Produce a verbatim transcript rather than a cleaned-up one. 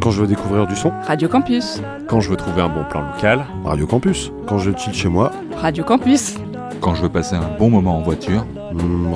Quand je veux découvrir du son, Radio Campus. Quand je veux trouver un bon plan local, Radio Campus. Quand je chill chez moi, Radio Campus. Quand je veux passer un bon moment en voiture, hmm,